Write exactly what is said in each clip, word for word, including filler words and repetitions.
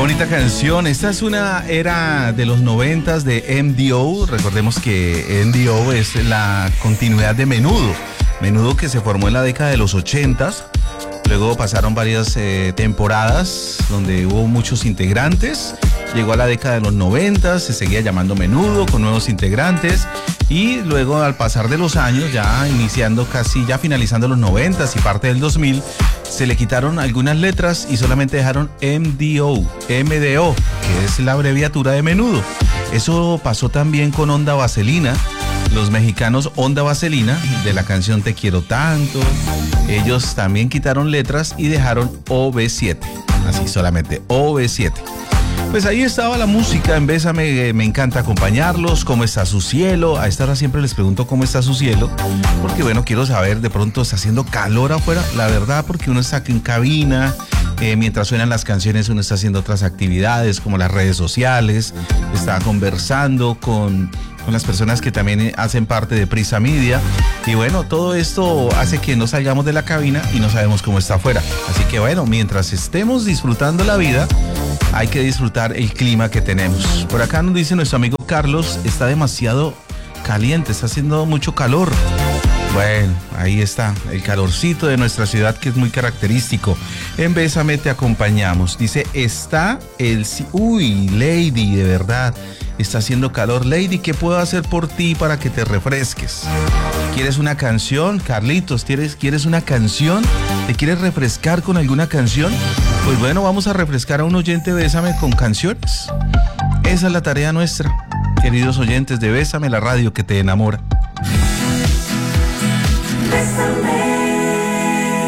bonita canción. Esta es una era de los noventas de M D O. Recordemos que M D O es la continuidad de Menudo. Menudo que se formó en la década de los ochentas. Luego pasaron varias eh, temporadas donde hubo muchos integrantes. Llegó a la década de los noventa, se seguía llamando Menudo con nuevos integrantes. Y luego al pasar de los años, ya iniciando casi, ya finalizando los noventas y parte del dos mil, se le quitaron algunas letras y solamente dejaron M D O, M D O, que es la abreviatura de Menudo. Eso pasó también con Onda Vaselina. Los mexicanos Onda Vaselina, de la canción Te Quiero Tanto, ellos también quitaron letras y dejaron O V siete, así solamente O V siete. Pues ahí estaba la música en Bésame, me encanta acompañarlos. ¿Cómo está su cielo? A esta hora siempre les pregunto cómo está su cielo, porque bueno, quiero saber, de pronto está haciendo calor afuera, la verdad, porque uno está aquí en cabina, eh, mientras suenan las canciones uno está haciendo otras actividades como las redes sociales, está conversando con... con las personas que también hacen parte de Prisa Media. Y bueno, todo esto hace que no salgamos de la cabina y no sabemos cómo está afuera. Así que bueno, mientras estemos disfrutando la vida, hay que disfrutar el clima que tenemos. Por acá nos dice nuestro amigo Carlos, está demasiado caliente, está haciendo mucho calor. Bueno, ahí está, el calorcito de nuestra ciudad que es muy característico. En Bésame te acompañamos. Dice, está el... Uy, Lady, de verdad. Está haciendo calor. Lady, ¿qué puedo hacer por ti para que te refresques? ¿Quieres una canción? Carlitos, ¿quieres, ¿quieres una canción? ¿Te quieres refrescar con alguna canción? Pues bueno, vamos a refrescar a un oyente de Bésame con canciones. Esa es la tarea nuestra, queridos oyentes de Bésame, la radio que te enamora.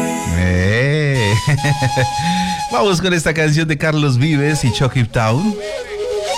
Eh. Vamos con esta canción de Carlos Vives y Chucky Town.